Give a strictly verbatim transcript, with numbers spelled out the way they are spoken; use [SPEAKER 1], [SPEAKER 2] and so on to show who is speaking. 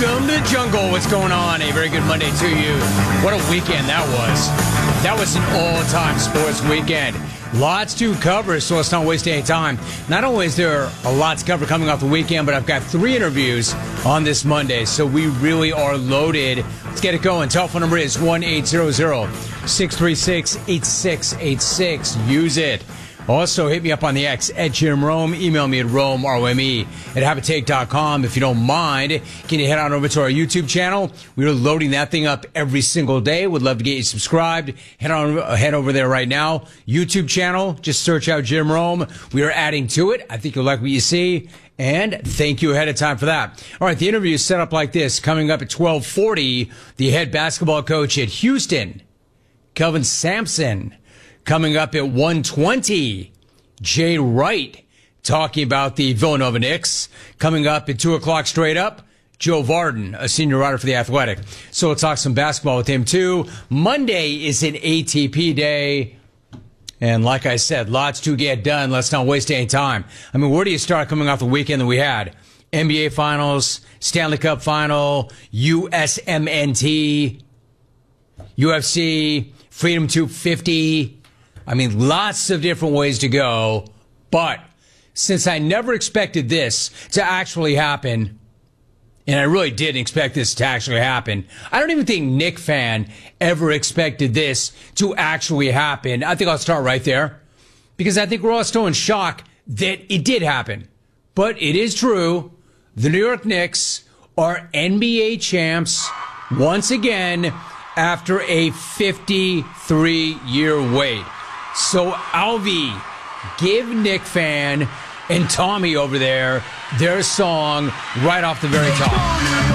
[SPEAKER 1] Welcome to Jungle. What's going on? A very good Monday to you. What a weekend that was. That was an all-time sports weekend. Lots to cover, so let's not waste any time. Not only is there a lot to cover coming off the weekend, but I've got three interviews on this Monday, so we really are loaded. Let's get it going. Telephone number is one eight hundred, six three six, eight six eight six. Use it. Also, hit me up on the X at Jim Rome. Email me at Rome, R O M E, at Habitake dot com. If you don't mind, can you head on over to our YouTube channel? We are loading that thing up every single day. Would love to get you subscribed. Head on, head over there right now. YouTube channel, just search out Jim Rome. We are adding to it. I think you'll like what you see. And thank you ahead of time for that. All right, the interview is set up like this. Coming up at twelve forty, the head basketball coach at Houston, Kelvin Sampson. Coming up at one twenty, Jay Wright talking about the Villanova Knicks. Coming up at two o'clock straight up, Joe Vardon, a senior writer for The Athletic. So we'll talk some basketball with him too. Monday is an A T P day. And like I said, lots to get done. Let's not waste any time. I mean, where do you start coming off the weekend that we had? N B A Finals, Stanley Cup Final, U S M N T, U F C, Freedom two fifty. I mean, lots of different ways to go. But since I never expected this to actually happen, and I really didn't expect this to actually happen, I don't even think Knick fan ever expected this to actually happen. I think I'll start right there, because I think we're all still in shock that it did happen. But it is true. The New York Knicks are N B A champs once again after a fifty-three year wait. So, Alvi, give Knick fan and Tommy over there their song right off the very top.